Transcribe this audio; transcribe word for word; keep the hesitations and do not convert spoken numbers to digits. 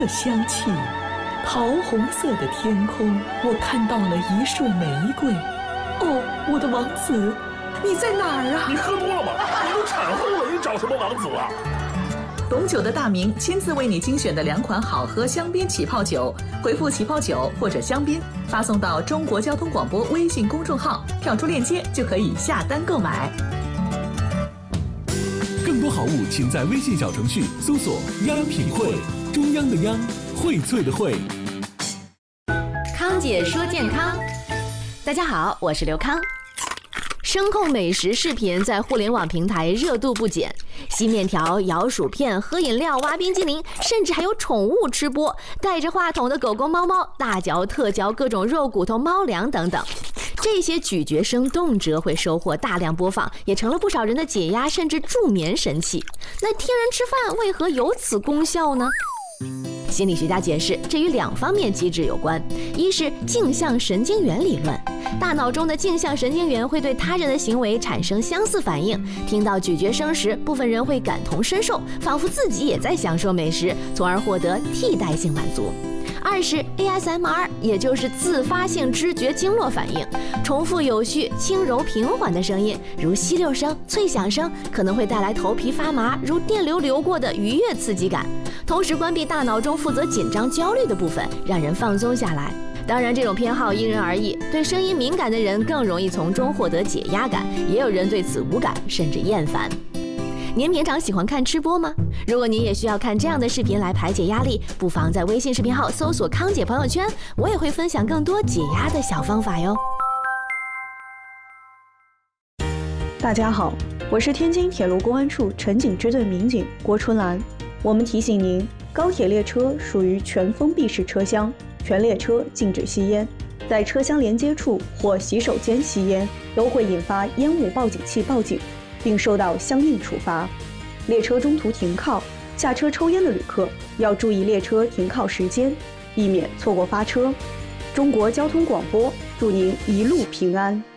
的香气，桃红色的天空，我看到了一束玫瑰。哦，我的王子，你在哪儿啊？ 你喝多了吗？你都产后了，你找什么王子啊？ 懂酒的大明亲自为你精选的两款好喝香槟起泡酒，回复起泡酒或者香槟，发送到中国交通广播微信公众号，跳出链接就可以下单购买。 更多好物，请在微信小程序搜索“央品汇”，中央的央，荟萃的荟。 康姐说健康，大家好，我是刘康。声控美食视频在互联网平台热度不减，吸面条、咬薯片、喝饮料、挖冰激凌，甚至还有宠物吃播，带着话筒的狗狗、猫猫大嚼特嚼各种肉骨头、猫粮等等。这些咀嚼声动辄会收获大量播放，也成了不少人的解压甚至助眠神器。那天然吃饭为何有此功效呢？心理学家解释，这与两方面机制有关。一是镜像神经元理论，大脑中的镜像神经元会对他人的行为产生相似反应，听到咀嚼声时，部分人会感同身受，仿佛自己也在享受美食，从而获得替代性满足。二是 A S M R， 也就是自发性知觉经络反应，重复有序、轻柔平缓的声音，如吸溜声、脆响声，可能会带来头皮发麻，如电流流过的愉悦刺激感，同时关闭大脑中负责紧张焦虑的部分，让人放松下来。当然，这种偏好因人而异，对声音敏感的人更容易从中获得解压感，也有人对此无感甚至厌烦。您平常喜欢看吃播吗？如果您也需要看这样的视频来排解压力，不妨在微信视频号搜索康姐朋友圈，我也会分享更多解压的小方法哟。 大家好，我是天津铁路公安处城警支队民警郭春兰。我们提醒您，高铁列车属于全封闭式车厢，全列车禁止吸烟，在车厢连接处或洗手间吸烟都会引发烟雾报警器报警，并受到相应处罚。列车中途停靠、下车抽烟的旅客要注意列车停靠时间，避免错过发车。中国交通广播祝您一路平安。